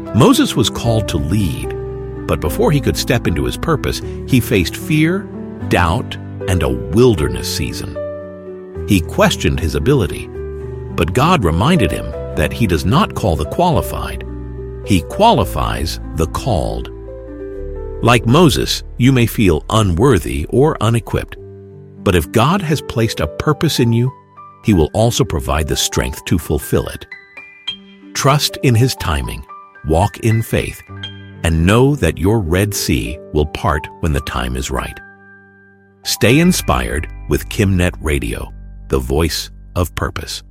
Moses was called to lead, but before he could step into his purpose, he faced fear, doubt, and a wilderness season. He questioned his ability, but God reminded him that he does not call the qualified. He qualifies the called. Like Moses, you may feel unworthy or unequipped, but if God has placed a purpose in you, He will also provide the strength to fulfill it. Trust in His timing, walk in faith, and know that your Red Sea will part when the time is right. Stay inspired with KimNet Radio, the voice of purpose.